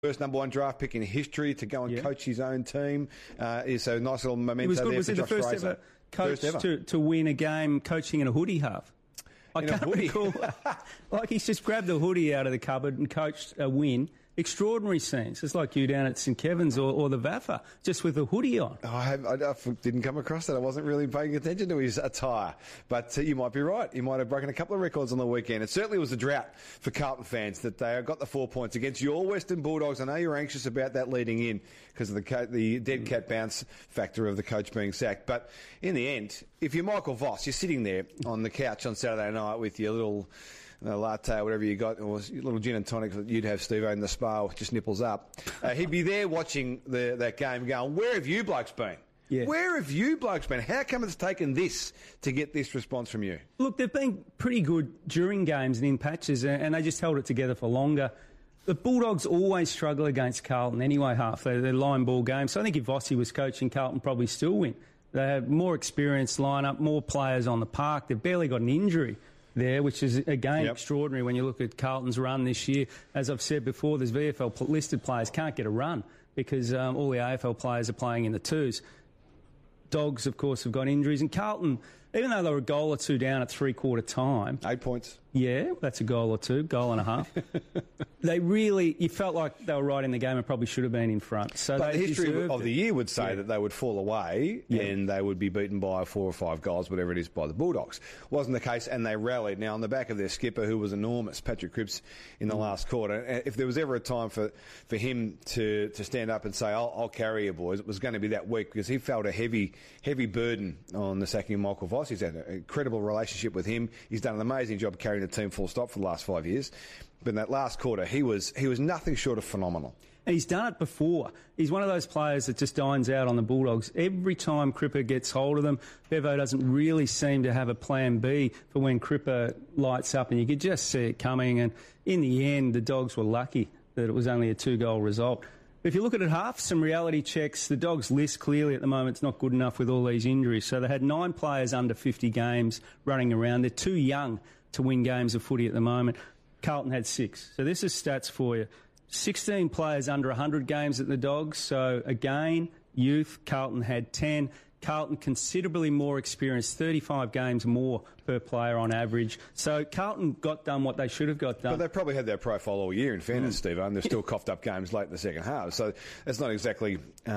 First number one draft pick in history to go and coach his own team. Is a nice little memento. It was good. There Was for he the Josh first Fraser. ever coach to win a game coaching in a hoodie half? I can't recall. Like, he's just grabbed a hoodie out of the cupboard and coached a win. Extraordinary scenes. It's like you down at St Kevin's or the VAFA, just with a hoodie on. I didn't come across that. I wasn't really paying attention to his attire. But you might be right. He might have broken a couple of records on the weekend. It certainly was a drought for Carlton fans that they got the 4 points against your Western Bulldogs. I know you're anxious about that leading in because of the dead cat bounce factor of the coach being sacked. But in the end, if you're Michael Voss, you're sitting there on the couch on Saturday night with your little latte or whatever you got, or a little gin and tonic that you'd have, Steve, in the spa with just nipples up. He'd be there watching that game going, where have you blokes been? Yeah. Where have you blokes been? How come it's taken this to get this response from you? Look, they've been pretty good during games and in patches, and they just held it together for longer. The Bulldogs always struggle against Carlton anyway, half. They're line ball games. So I think if Vossi was coaching, Carlton probably still win. They have more experienced lineup, more players on the park. They've barely got an injury there, which is, again, extraordinary when you look at Carlton's run this year. As I've said before, there's VFL-listed players can't get a run because all the AFL players are playing in the twos. Dogs, of course, have got injuries. And Carlton, even though they were a goal or two down at three-quarter time... 8 points. Yeah, that's a goal or two, goal and a half. You felt like they were right in the game and probably should have been in front. So but the history of the year would say that they would fall away and they would be beaten by 4 or 5 goals, whatever it is, by the Bulldogs. Wasn't the case, and they rallied. Now, on the back of their skipper, who was enormous, Patrick Cripps, in the last quarter. If there was ever a time for him to stand up and say, I'll carry you, boys, it was going to be that week because he felt a heavy burden on the sacking of Michael Voss. He's had an incredible relationship with him. He's done an amazing job carrying the team full stop for the last 5 years. But in that last quarter, he was nothing short of phenomenal. And he's done it before. He's one of those players that just dines out on the Bulldogs. Every time Cripper gets hold of them, Bevo doesn't really seem to have a plan B for when Cripper lights up, and you could just see it coming. And in the end, the Dogs were lucky that it was only a 2-goal result. If you look at it half, some reality checks, the Dogs' list clearly at the moment is not good enough with all these injuries. So they had 9 players under 50 games running around. They're too young to win games of footy at the moment. Carlton had 6. So this is stats for you. 16 players under 100 games at the Dogs. So again, youth, Carlton had 10. Carlton considerably more experienced, 35 games more per player on average. So Carlton got done what they should have got done. But they probably had their profile all year, in fairness, Steve, and they've still coughed up games late in the second half. So that's not exactly,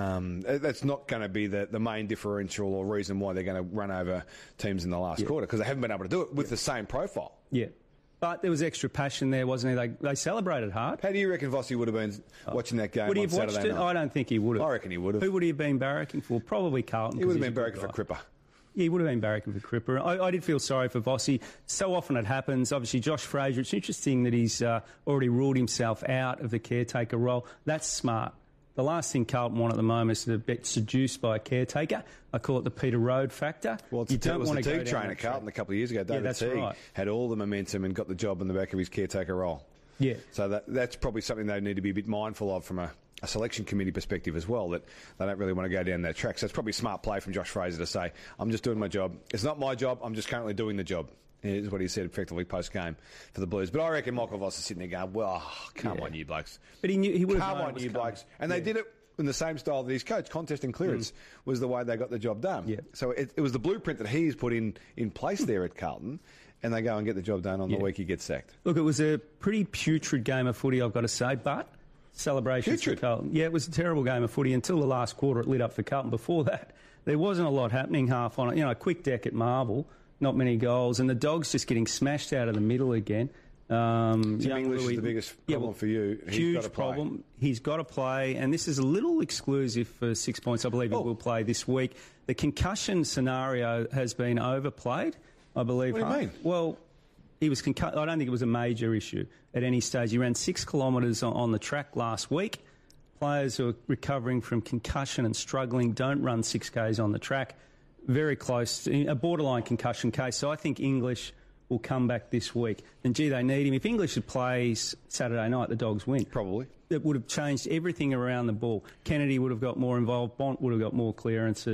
that's not going to be the main differential or reason why they're going to run over teams in the last quarter, because they haven't been able to do it with the same profile. Yeah. But there was extra passion there, wasn't there? They celebrated hard. How do you reckon Vossi would have been watching that game on Saturday night? Would he have watched it? I don't think he would have. I reckon he would have. Who would he have been barracking for? Probably Carlton. He would have been barracking for Cripper. Yeah, he would have been barracking for Cripper. I did feel sorry for Vossi. So often it happens. Obviously, Josh Fraser, it's interesting that he's already ruled himself out of the caretaker role. That's smart. The last thing Carlton want at the moment is to get seduced by a caretaker. I call it the Peter Road factor. Well, it was the Teague trainer at Carlton a couple of years ago. David Teague had all the momentum and got the job on the back of his caretaker role. Yeah. So that's probably something they need to be a bit mindful of from a selection committee perspective as well, that they don't really want to go down that track. So it's probably a smart play from Josh Fraser to say, I'm just doing my job. It's not my job. I'm just currently doing the job. Is what he said effectively post-game for the Blues. But I reckon Michael Voss is sitting there going, well, come on, you blokes. But he knew he would have known. Come on, you blokes. And they did it in the same style that his coach, contest and clearance, was the way they got the job done. Yeah. So it was the blueprint that he's put in place there at Carlton, and they go and get the job done on the week he gets sacked. Look, it was a pretty putrid game of footy, I've got to say, but celebrations for Carlton. Yeah, it was a terrible game of footy until the last quarter. It lit up for Carlton. Before that, there wasn't a lot happening half on it. A quick deck at Marvel. Not many goals, and the Dogs just getting smashed out of the middle again. English is the biggest problem for you. Huge problem. He's got to play, and this is a little exclusive for 6 points. I believe he will play this week. The concussion scenario has been overplayed, I believe. What do you mean? Well, he was concussed. I don't think it was a major issue at any stage. He ran 6 kilometres on the track last week. Players who are recovering from concussion and struggling don't run 6Ks on the track. Very close, a borderline concussion case. So I think English will come back this week. And, gee, they need him. If English plays Saturday night, the Dogs win. Probably. It would have changed everything around the ball. Kennedy would have got more involved. Bont would have got more clearances.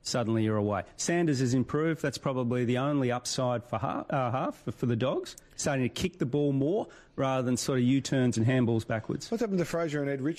suddenly you're away. Sanders has improved. That's probably the only upside for half for the Dogs, starting to kick the ball more rather than sort of U-turns and handballs backwards. What's happened to Fraser and Ed Richards?